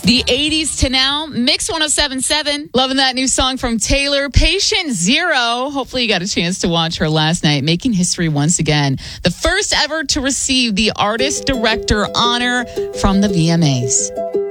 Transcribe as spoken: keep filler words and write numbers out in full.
The eighties to now, Mix one oh seven point seven. Loving that new song from Taylor, Patient Zero. Hopefully you got a chance to watch her last night, making history once again. The first ever to receive the Artist Director honor from the V M As.